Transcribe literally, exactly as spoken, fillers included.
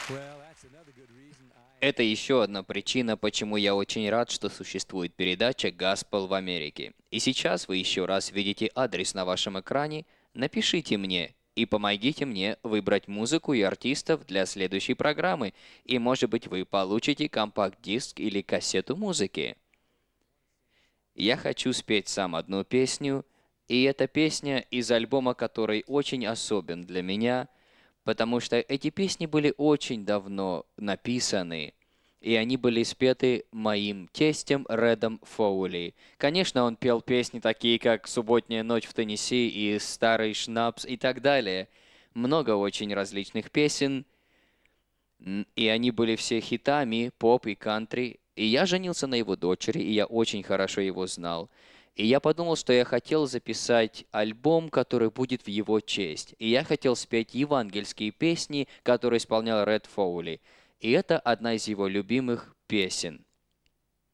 Это еще одна причина, почему я очень рад, что существует передача «Gospel в Америке». И сейчас вы еще раз видите адрес на вашем экране. Напишите мне и помогите мне выбрать музыку и артистов для следующей программы. И, может быть, вы получите компакт-диск или кассету музыки. Я хочу спеть сам одну песню, и эта песня из альбома, который очень особен для меня, потому что эти песни были очень давно написаны, и они были спеты моим тестем Редом Фоули. Конечно, он пел песни такие, как «Субботняя ночь в Теннесси» и «Старый шнапс» и так далее. Много очень различных песен, м, и они были все хитами, поп и кантри. И я женился на его дочери, и я очень хорошо его знал. И я подумал, что я хотел записать альбом, который будет в его честь. И я хотел спеть евангельские песни, которые исполнял Ред Фоули. И это одна из его любимых песен.